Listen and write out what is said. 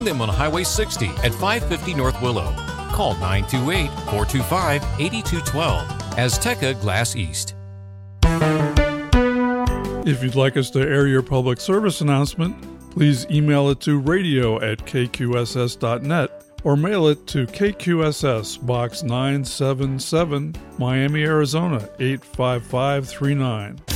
them on Highway 60 at 550 North Willow. Call 928-425-8212. Azteca Glass East. If you'd like us to air your public service announcement, please email it to radio@kqss.net or mail it to KQSS Box 977, Miami, Arizona 85539.